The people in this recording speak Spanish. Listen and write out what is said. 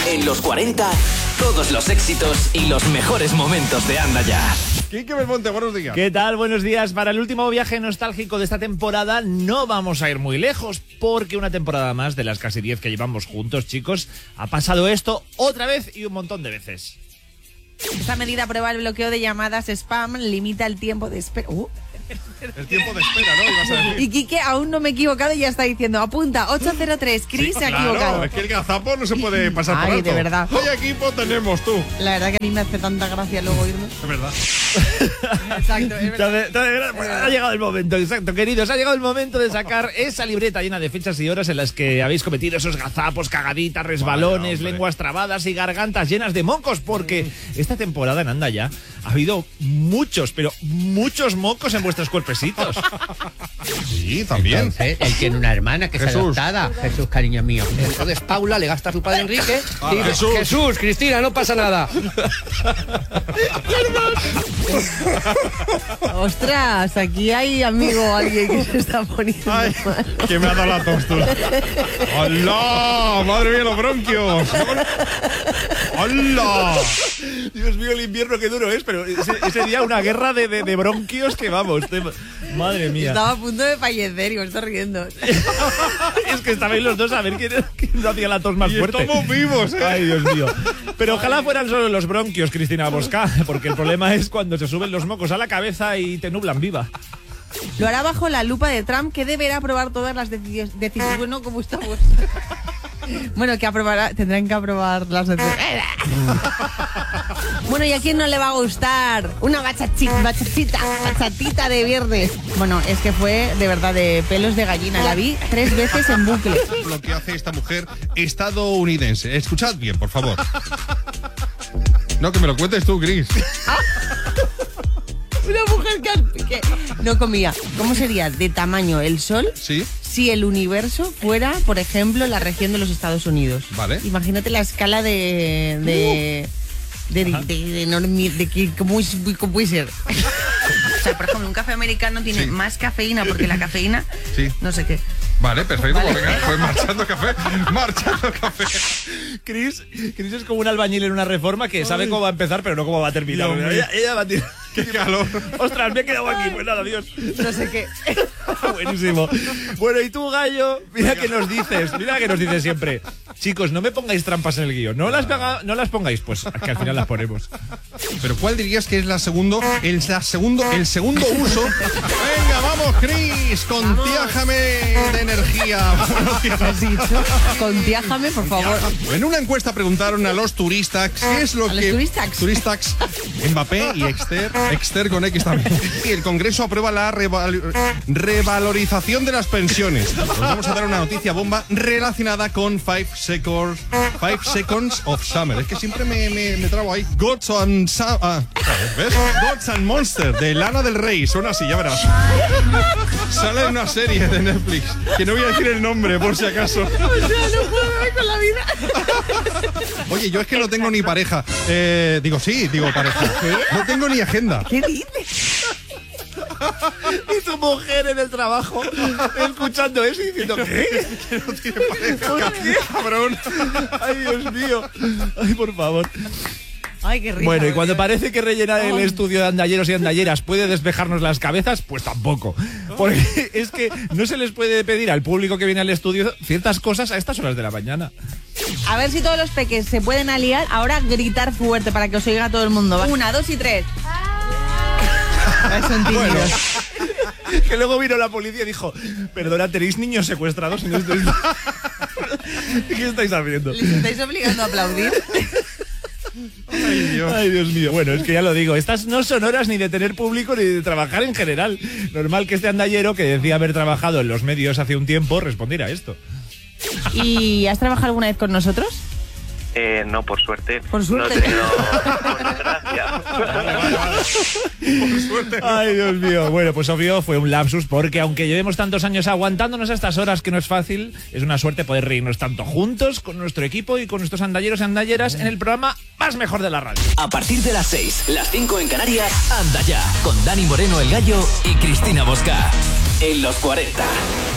En los 40, todos los éxitos y los mejores momentos de Anda Ya. Quique Belmonte, buenos días. ¿Qué tal? Buenos días. Para el último viaje nostálgico de esta temporada no vamos a ir muy lejos, porque una temporada más de las casi 10 que llevamos juntos, chicos, ha pasado esto otra vez y un montón de veces. Esta medida prueba el bloqueo de llamadas spam, limita el tiempo de espera. El tiempo de espera, ¿no? Ibas a decir. Y Quique aún no me he equivocado y ya está diciendo, apunta, 803, Chris se ha equivocado. Claro, es que el gazapo no se puede pasar por Ay, alto. de verdad. Hoy equipo tenemos tú. La verdad que a mí me hace tanta gracia luego oírme. Es verdad. Exacto, es verdad. Pues ha llegado el momento, exacto, queridos. Ha llegado el momento de sacar esa libreta llena de fechas y horas en las que habéis cometido esos gazapos, cagaditas, resbalones, Vaya, lenguas trabadas y gargantas llenas de mocos, porque esta temporada en Anda Ya ha habido muchos, pero muchos mocos en vuestros cuerpecitos. Sí, también. Entonces, él tiene una hermana que es Jesús. adoptada. Jesús, cariño mío. Entonces Paula le gasta a su padre Enrique y dice, Jesús. Jesús, Cristina, no pasa nada. Ostras, aquí hay alguien que se está poniendo Ay, mal. que me ha dado la tostura. ¡Hola! ¡Madre mía, los bronquios! ¡Hola! Dios mío, el invierno qué duro es, pero ese día una guerra de bronquios que vamos. Madre mía. Estaba a punto de fallecer y me estoy riendo. Es que estabais los dos a ver quién no hacía la tos más Y fuerte. estamos vivos, ¿eh? Ay, Dios mío. Pero ojalá fueran solo los bronquios, Cristina Bosca, porque el problema es cuando se suben los mocos a la cabeza y te nublan viva. Lo hará bajo la lupa de Trump, que deberá aprobar todas las decisiones. Bueno, ¿cómo estamos? Bueno, que aprobará, tendrán que aprobar las decisiones. Bueno, ¿y a quién no le va a gustar? Una bachatita de viernes. Bueno, es que fue de verdad de pelos de gallina. La vi 3 veces en bucle. Lo que hace esta mujer estadounidense. Escuchad bien, por favor. No, que me lo cuentes tú, Chris. Una mujer que no comía. ¿Cómo sería de tamaño el sol? Sí. Si el universo fuera, por ejemplo, la región de los Estados Unidos. Vale. Imagínate la escala de cómo puede ser. O sea, por ejemplo, un café americano tiene Sí. más cafeína porque la cafeína, Sí. no sé qué. Vale, perfecto. Vale. Pues venga, pues marchando café. Marchando café. Chris es como un albañil en una reforma que sabe cómo va a empezar, pero no cómo va a terminar. Dios mío. Ella va a tirar. Qué calor. Ostras, me he quedado aquí. Pues nada, Dios. No sé qué. Buenísimo. Bueno, y tú, Gallo, mira que nos dices siempre. Chicos, no me pongáis trampas en el guión. No las pongáis, pues que al final las ponemos. Pero ¿cuál dirías que es el segundo uso? Venga, vamos, Chris, contiájame de energía. Buenos días. ¿Has dicho? Contiájame, por favor. En una encuesta preguntaron a los turistas qué es lo ¿A los que... turistas? Mbappé y Exter con X también. Y el Congreso aprueba la revalorización de las pensiones. Os vamos a dar una noticia bomba relacionada con 5 Seconds of Summer. Es que siempre me trabo ahí. Gods and ¿ves? Gods and Monsters de Lana del Rey. Suena así, ya verás. Sale en una serie de Netflix que no voy a decir el nombre por si acaso. O sea, no puedo ver con la vida. Oye, yo es que no tengo ni pareja. Digo pareja. No tengo ni agenda. ¿Qué dices? Y tu mujer en el trabajo escuchando eso y diciendo ¿qué? Que no tiene pareja. ¿Por qué? Cabrón. Ay, Dios mío. Ay, por favor. Ay, qué risa. Bueno, y cuando parece que rellenar el estudio de andalleros y andalleras puede despejarnos las cabezas, pues tampoco. Porque es que no se les puede pedir al público que viene al estudio ciertas cosas a estas horas de la mañana. A ver si todos los peques se pueden aliar. Ahora gritar fuerte para que os oiga todo el mundo. 1, 2 y 3. Son tímidos. Bueno, que luego vino la policía y dijo, perdona, ¿tenéis niños secuestrados? ¿Qué estáis haciendo? ¿Les estáis obligando a aplaudir? Ay, Dios mío. Bueno, es que ya lo digo, estas no son horas ni de tener público ni de trabajar en general. Normal que este andallero, que decía haber trabajado en los medios hace un tiempo, respondiera a esto. ¿Y has trabajado alguna vez con nosotros? No, por suerte. Por suerte. No he tenido, por desgracia. Por suerte. Ay, Dios mío. Bueno, pues obvio fue un lapsus, porque aunque llevemos tantos años aguantándonos a estas horas que no es fácil, es una suerte poder reírnos tanto juntos con nuestro equipo y con nuestros andalleros y andalleras en el programa más mejor de la radio. A partir de las 6, las 5 en Canarias, Anda Ya, con Dani Moreno el Gallo y Cristina Bosca. En los 40.